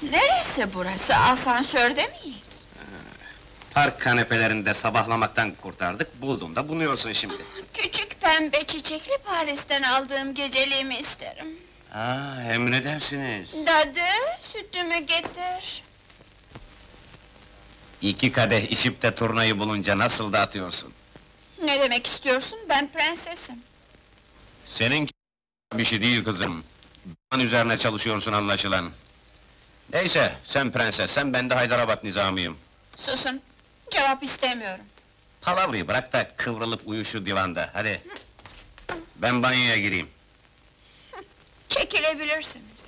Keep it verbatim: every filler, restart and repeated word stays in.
Neresi burası? Asansörde miyiz? Park kanepelerinde sabahlamaktan kurtardık, buldum da bunuyorsun şimdi. Küçük pembe çiçekli Paris'ten aldığım geceliğimi isterim. Aa, emredersiniz. Dadı, sütümü getir. İki kadeh içip de turnayı bulunca nasıl da atıyorsun? Ne demek istiyorsun? Ben prensesim. Senin bir şey değil kızım. Ben üzerine çalışıyorsun anlaşılan. Neyse, sen prensessen, ben de Haydarabad nizamıyım. Susun, cevap istemiyorum. Palavrayı bırak da kıvrılıp uyu şu divanda, hadi! Ben banyoya gireyim. Çekilebilirsiniz.